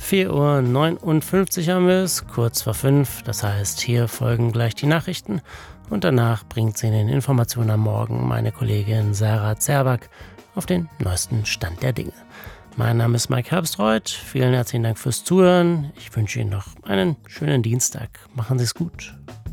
4:59 Uhr haben wir es, kurz vor 5. Das heißt, hier folgen gleich die Nachrichten und danach bringt sie in den Informationen am Morgen meine Kollegin Sarah Zerback auf den neuesten Stand der Dinge. Mein Name ist Mike Herbstreuth. Vielen herzlichen Dank fürs Zuhören. Ich wünsche Ihnen noch einen schönen Dienstag. Machen Sie es gut.